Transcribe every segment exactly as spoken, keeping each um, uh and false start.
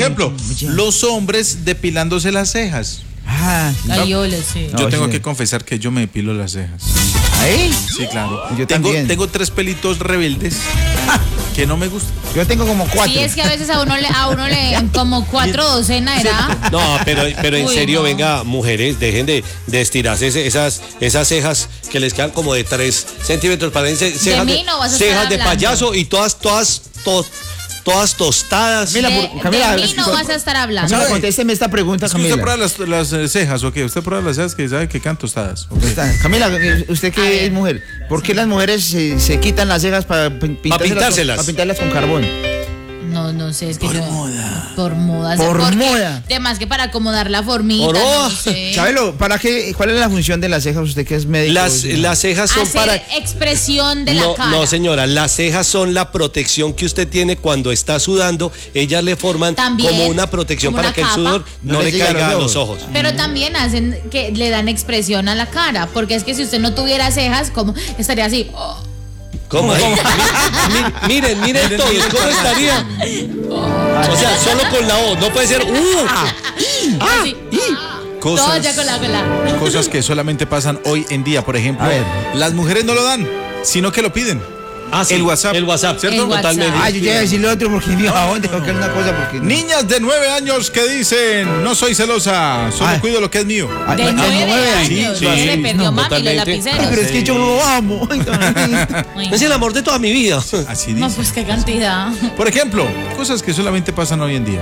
ejemplo, los hombres depilándose las cejas. Ah, Galloles, sí. Yo No, tengo sí. que confesar que yo me depilo las cejas. ¿ahí? Sí, claro. Yo tengo, también. tengo tres pelitos rebeldes que no me gustan. Yo tengo como cuatro. Sí, es que a veces a uno le, a uno le como cuatro docenas era. No, pero, pero en Uy, serio, no. venga, mujeres, dejen de, de estirarse ese- esas, esas cejas que les quedan como de tres centímetros, parecen cejas mí no vas a estar cejas de hablando. payaso y todas, todas, to- todas tostadas. Mira, De, por- Camila, de mí es- no vas a estar hablando. Camila, ¿Sabe? contésteme esta pregunta, Es que usted Camila. prueba las, las eh, cejas, ¿o qué? Usted prueba las cejas que sabe que quedan tostadas. ¿ok? Está- Camila, usted A que ver. es mujer, ¿por qué las mujeres se, se quitan las cejas para pintárselas, pintárselas. para pintarlas con carbón? No, no sé, es que Por yo. moda. Por moda. Por porque- moda. Además que para acomodar la formita. Por no moda. sé. Chabelo, ¿para qué? ¿Cuál es la función de las cejas? Usted que es médico. Las, las cejas son Hacer para... expresión de no, la cara. no, señora, las cejas son la protección que usted tiene cuando está sudando. Ellas le forman También, como una protección como para una que el capa. sudor no, No le le llegue a caiga a los los ojos. ojos. Pero también hacen que le dan expresión a la cara. Porque es que si usted no tuviera cejas, como estaría así. oh, ¿Cómo? Mi- mi- miren, miren todos, ¿cómo estaría? O sea, solo con la O, no puede ser uh. así. Cosas, No, ya con la, con la. cosas que solamente pasan hoy en día. Por ejemplo, A ver. las mujeres no lo dan, sino que lo piden. Ah, sí, El WhatsApp. El WhatsApp, ¿Cierto? El WhatsApp. Totalmente. Ah, yo ya iba a decir lo otro porque ni a dónde, porque es una cosa porque... Niñas de nueve años que dicen, no soy celosa, solo Ay. cuido lo que es mío. Ah, De ah, nueve años. Sí, no sí, se le perdió no, mami los totalmente. lapiceros. Ay, pero es que yo lo amo. Ay, mamita. Ay, Es el amor de toda mi vida. Así no, dice. pues qué cantidad. Por ejemplo, cosas que solamente pasan hoy en día.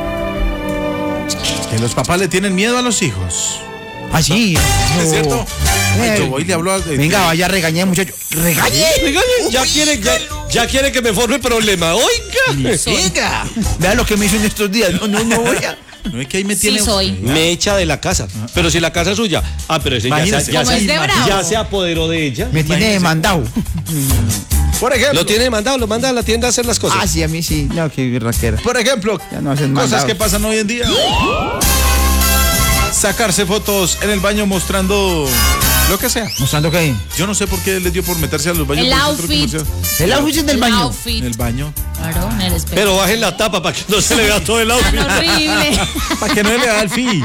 Que los papás le tienen miedo a los hijos. Ah, sí. ¿Es No. cierto? Ay, Eh, yo voy y le hablo a... Venga, vaya, regañé, muchacho. ¿Regañé? Regañe, ya quiere, ya, ya quiere que me forme problema. Oiga. Venga. Vea lo que me hizo en estos días. No, no, no voy a... No es que ahí me Sí tiene... soy. Me echa de la casa. Pero si la casa es suya. Ah, pero ese ya, se, Imagínese. ya, Como se, es de bravo. ya se apoderó de ella. Me tiene demandado. Por ejemplo, Lo tiene demandado, lo manda a la tienda a hacer las cosas. Ah, sí, a mí sí. No, qué raquera. por ejemplo, Ya no hacen cosas mandado. que pasan hoy en día. Sacarse fotos en el baño mostrando lo que sea. ¿Mostrando qué? Yo no sé por qué les dio por meterse a los baños. El por centro outfit. comercial. El outfit es del El baño. outfit. En el baño. Claro, en el espejo. Pero bajen la tapa para que no se le vea todo el outfit. Tan horrible. Para que no le da el fin.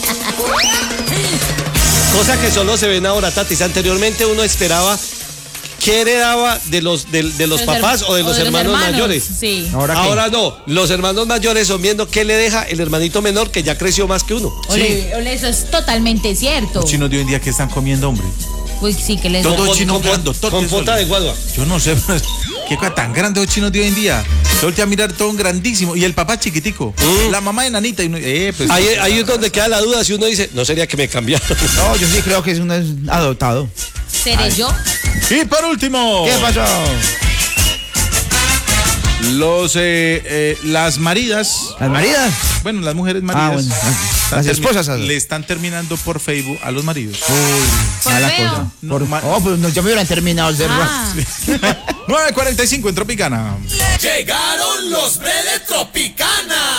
Cosa que solo se ven ahora, Tatis. Anteriormente uno esperaba qué heredaba de los, de, de los Los papás her- o de los hermanos, mayores. Sí. Ahora, qué? Ahora no, los hermanos mayores son viendo qué le deja el hermanito menor que ya creció más que uno. Ole, ole, eso es totalmente cierto. Los chinos de hoy en día que están comiendo, hombre. Uy, sí, que les Todo Con- chino con- grandotote, con eso. fota de guadua. Yo no sé, pues, qué cosa tan grande los chinos de hoy en día. Te a mirar todo un grandísimo. Y el papá chiquitico. Mm. La mamá enanita. Y uno, eh, pues, Ahí, ahí es donde queda la duda si uno dice, no sería que me cambiaron. No, yo sí creo que es un es adoptado. seré yo. Y por último, ¿Qué pasó? los, eh, eh, las maridas. ¿Las maridas? Bueno, las mujeres maridas. Ah, bueno. están Las termi- esposas. Le están terminando por Facebook a los maridos. Por Mala feo. cosa. No, Por- ma- Oh, pues no, ya me hubieran terminado el cerro. Ah, nueve cuarenta y cinco en Tropicana. Llegaron los de Tropicana.